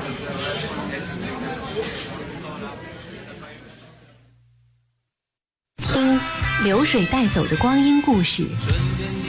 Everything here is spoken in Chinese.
听流水带走的光阴故事。